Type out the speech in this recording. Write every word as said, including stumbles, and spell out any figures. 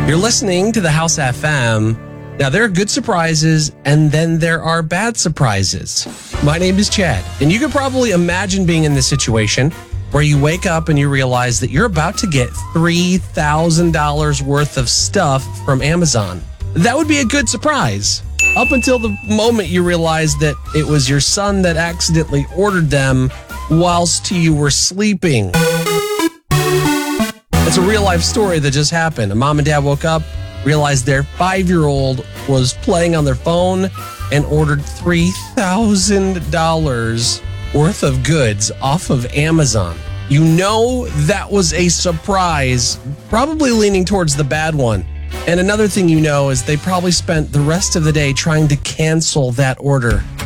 You're listening to the House F M. Now, there are good surprises, and then there are bad surprises. My name is Chad, and you can probably imagine being in this situation where you wake up and you realize that you're about to get three thousand dollars worth of stuff from Amazon. That would be a good surprise, up until the moment you realize that it was your son that accidentally ordered them whilst you were sleeping. It's a real-life story that just happened. A mom and dad woke up, realized their five-year-old was playing on their phone, and ordered three thousand dollars worth of goods off of Amazon. You know that was a surprise, probably leaning towards the bad one. And another thing you know is they probably spent the rest of the day trying to cancel that order.